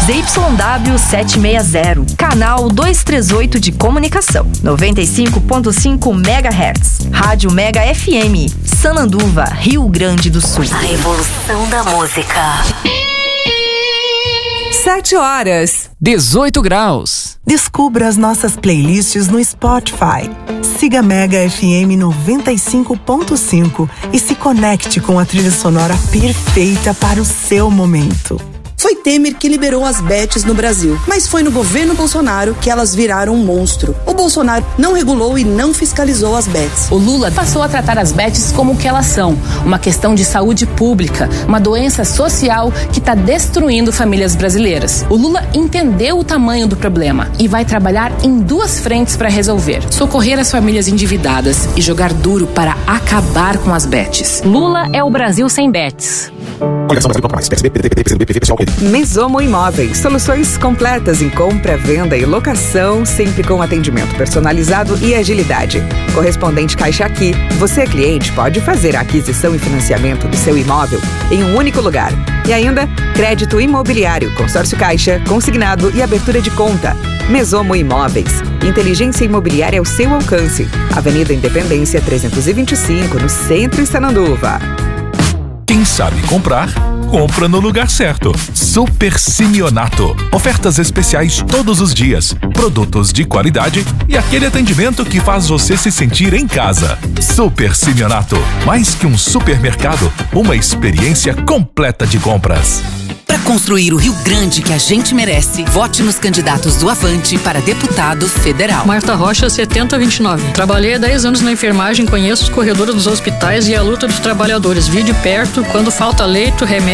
ZYW 760, canal 238 de comunicação, 95.5 MHz, Rádio Mega FM, Sananduva, Rio Grande do Sul. A revolução da música. 7:18 graus. Descubra as nossas playlists no Spotify. Siga Mega FM 95.5 e se conecte com a trilha sonora perfeita para o seu momento. Foi Temer que liberou as bets no Brasil, mas foi no governo Bolsonaro que elas viraram um monstro. O Bolsonaro não regulou e não fiscalizou as bets. O Lula passou a tratar as bets como o que elas são, uma questão de saúde pública, uma doença social que está destruindo famílias brasileiras. O Lula entendeu o tamanho do problema e vai trabalhar em duas frentes para resolver: socorrer as famílias endividadas e jogar duro para acabar com as bets. Lula é o Brasil sem bets. Mesomo Imóveis, soluções completas em compra, venda e locação, sempre com atendimento personalizado e agilidade. Correspondente Caixa Aqui, você cliente pode fazer a aquisição e financiamento do seu imóvel em um único lugar. E ainda, crédito imobiliário, consórcio Caixa, consignado e abertura de conta. Mesomo Imóveis, inteligência imobiliária ao seu alcance. Avenida Independência 325, no centro, em Sananduva. Quem sabe comprar, compra no lugar certo. Super Simeonato. Ofertas especiais todos os dias. Produtos de qualidade e aquele atendimento que faz você se sentir em casa. Super Simeonato. Mais que um supermercado, uma experiência completa de compras. Para construir o Rio Grande que a gente merece, vote nos candidatos do Avante para deputado federal. Marta Rocha, 7029. Trabalhei há 10 anos na enfermagem, conheço os corredores dos hospitais e a luta dos trabalhadores. Vi de perto quando falta leito, remédio